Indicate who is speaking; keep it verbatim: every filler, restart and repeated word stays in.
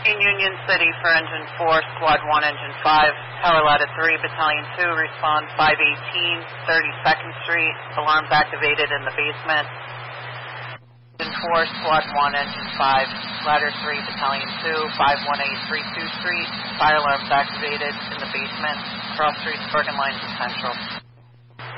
Speaker 1: In Union City for Engine four, Squad one, Engine five, Tower Ladder three, Battalion two, respond five eighteen, thirty-second Street, alarms activated in the basement. Engine four, Squad one, Engine five, Ladder three, Battalion two, five one eight, thirty-second Street, fire alarms activated in the basement, cross streets, Bergen Lines and Central.